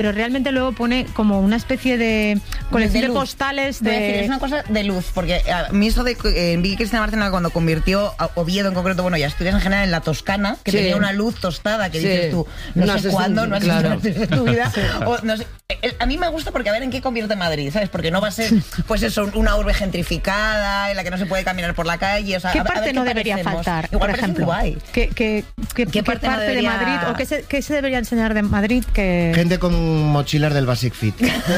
pero realmente luego pone como una especie de colección de postales de... Decir, es una cosa de luz, porque a mí eso de Vicky Cristina Bárcena, cuando convirtió a Oviedo en concreto, bueno, y Asturias en general, en la Toscana, que tenía una luz tostada, que dices tú, no sé cuándo, no has visto tu vida, o no sé. A mí me gusta porque a ver en qué convierte Madrid, ¿sabes? Porque no va a ser, pues eso, una urbe gentrificada en la que no se puede caminar por la calle, o sea, ¿qué parte no debería faltar, igual, por ejemplo? ¿Qué parte no debería... de Madrid, o qué se debería enseñar de Madrid? Que... Gente con mochilas del Basic Fit.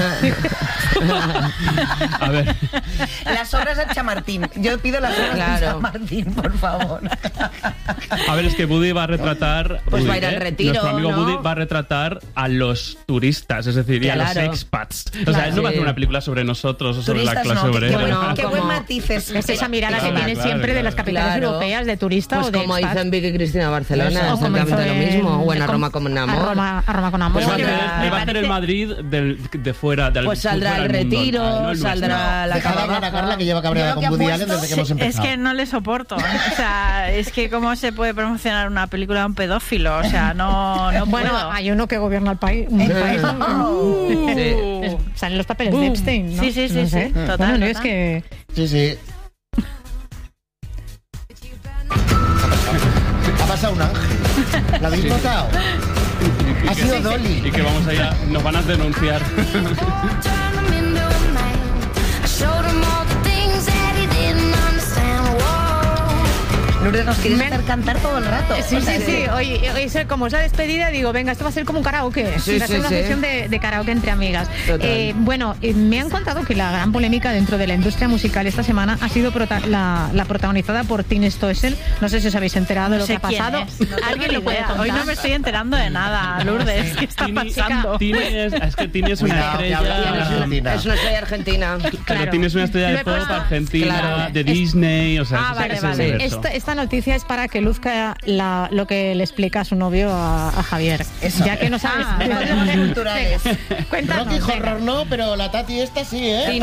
A ver. Las obras de Chamartín. Yo pido las obras de Chamartín, por favor. A ver, es que Woody va a retratar... Pues va a ir al retiro, nuestro amigo ¿no? Woody va a retratar a los turistas, es decir, y a los expats. O sea, él no va a hacer una película sobre nosotros o sobre turistas, la clase obrera. Qué buen matiz es esa mirada que tiene siempre de las capitales europeas, de turista pues o de como expats. hizo en Vicky Cristina Barcelona, exactamente lo mismo. O en A Roma con amor. A Roma con amor. Pues va a hacer el Madrid de fuera del pues saldrá el retiro, saldrá la cabra Carla, que lleva cabreada con Woody Allen desde que hemos empezado. Es que no le soporto. O sea, es que cómo se puede promocionar una película de un pedófilo. O sea, no bueno, puedo. Hay uno que gobierna el país. Salen los papeles de Epstein, ¿no? Sí, no sé. Total. Bueno, no es que... Sí. Ha pasado un ángel. ¿La habéis notado? Ha sido Dolly. Y que vamos a ir nos van a denunciar. Lourdes, nos quieres hacer cantar todo el rato. Sí. Hoy como es la despedida, digo, venga, esto va a ser como un karaoke. Va a ser una sesión de karaoke entre amigas. Me han contado que la gran polémica dentro de la industria musical esta semana ha sido la protagonizada por Tini Stoessel. No sé si os habéis enterado de lo que ha pasado. ¿Alguien lo puede contar? Hoy no me estoy enterando de nada, Lourdes. ¿Qué está pasando? Es que Tini es una estrella. Es una estrella argentina. Pero Tini es una estrella de pop argentina, de Disney, o sea, vale. Esta noticia es para que luzca lo que le explica a su novio a Javier. Eso. Ya que no sabes. Culturales. Cuéntanos. Rocky Horror no, pero la Tati esta sí, ¿eh?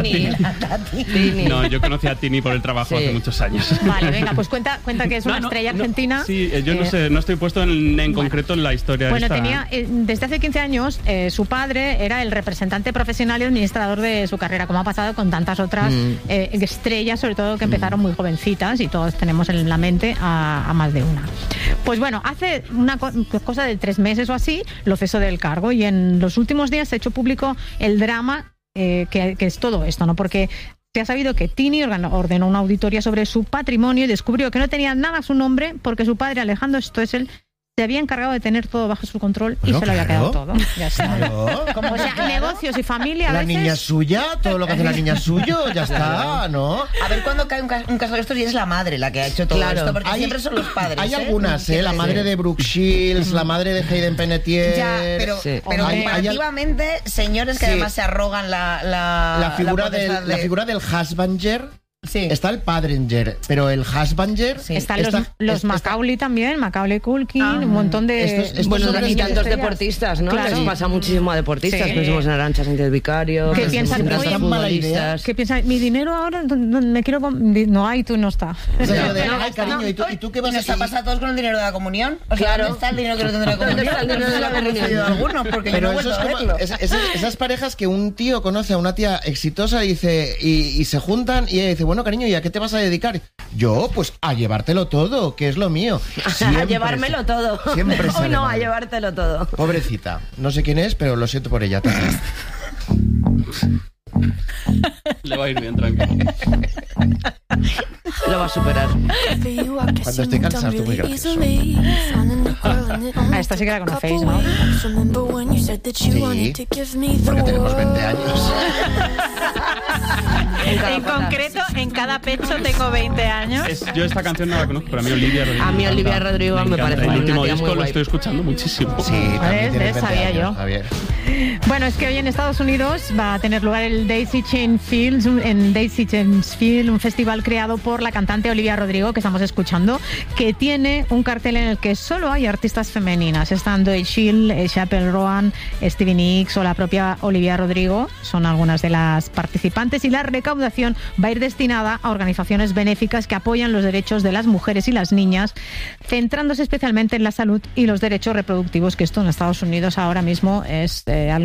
Tini. No, yo conocí a Tini por el trabajo hace muchos años. Vale, venga, pues cuenta que es una estrella argentina. Sí, yo no sé, no estoy puesto en concreto en la historia. Bueno, desde hace 15 años su padre era el representante profesional y administrador de su carrera, como ha pasado con tantas otras estrellas, sobre todo que empezaron muy jovencitas, y todos tenemos en la mente a más de una. Pues bueno, hace una cosa de 3 meses o así lo cesó del cargo, y en los últimos días se ha hecho público el drama que es todo esto, ¿no? Porque se ha sabido que Tini ordenó una auditoría sobre su patrimonio y descubrió que no tenía nada a su nombre porque su padre, Alejandro Stoessel, se había encargado de tener todo bajo su control y se lo había quedado todo. Ya está. O sea, negocios y familia a la veces... niña es suya, todo lo que hace la niña es suyo, ya está, ¿no? A ver cuándo cae un caso de estos y es la madre la que ha hecho todo esto, porque siempre son los padres. Hay algunas, la madre de Brooke Shields, la madre de Hayden Panettiere... Ya, pero comparativamente, señores que además se arrogan la figura del husbanger. Sí. Está el Padringer, pero el husbanger... Están los Macaulay también, Macaulay Culkin, un montón de... y tantos deportistas, ¿no? Claro. Les pasa muchísimo a deportistas. Pensemos en Arantxa Sánchez Vicario, ¿Qué piensan? ¿Qué piensan? Mi dinero ahora me quiero... No hay, tú no está. Ay, cariño, ¿y tú qué vas a hacer? ¿Nos ha pasado a todos con el dinero de la comunión? O sea, claro. ¿dónde está el dinero que no tendrá la comunión? ¿Dónde está el dinero de la comunión? Porque pero yo no eso es vuelvo como a verlo. esas parejas que un tío conoce a una tía exitosa y dice y se juntan y ella dice, bueno, cariño, ¿y a qué te vas a dedicar? Yo, pues a llevártelo todo, que es lo mío. A llevármelo todo. Siempre sale Hoy no, mal. a llevártelo todo. Pobrecita. No sé quién es, pero lo siento por ella también. Le va a ir bien, tranquilo. Lo va a superar. Cuando estoy cansado estoy muy gracioso. A esta sí que la conocéis, ¿no? Sí, porque tenemos 20 años. En concreto, en cada pecho tengo 20 años. Yo esta canción no la conozco, pero a mí Olivia Rodrigo. A mí Olivia Rodrigo me parece el una último tía disco muy lo guay. estoy escuchando muchísimo. Sí, también tienes 20 sabía años, yo. Javier. Bueno, es que hoy en Estados Unidos va a tener lugar el Daisy Chain Fields, un festival creado por la cantante Olivia Rodrigo, que estamos escuchando, que tiene un cartel en el que solo hay artistas femeninas. Están Doyle Shield, Chappell Roan, Stevie Nicks o la propia Olivia Rodrigo. Son algunas de las participantes, y la recaudación va a ir destinada a organizaciones benéficas que apoyan los derechos de las mujeres y las niñas, centrándose especialmente en la salud y los derechos reproductivos, que esto en Estados Unidos ahora mismo es